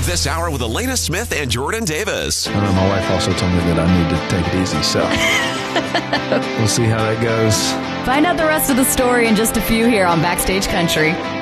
of this hour with Elena Smith and Jordan Davis. My wife also told me that I need to take it easy, so we'll see how that goes. Find out the rest of the story in just a few here on Backstage Country.